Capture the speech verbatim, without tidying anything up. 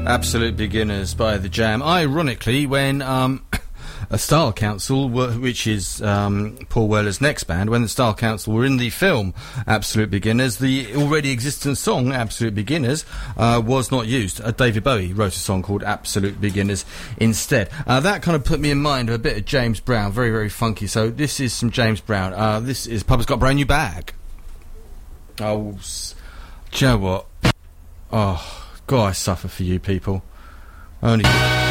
Absolute Beginners by The Jam. Ironically, when um, a Style Council, which is um, Paul Weller's next band, when the Style Council were in the film Absolute Beginners, the already existent song Absolute Beginners uh, was not used. Uh, David Bowie wrote a song called Absolute Beginners instead. Uh, that kind of put me in mind of a bit of James Brown, very, very funky. So this is some James Brown. Uh, this is Papa's Got a Brand New Bag. Oh, s- do you know what? Oh, God, I suffer for you people. Only...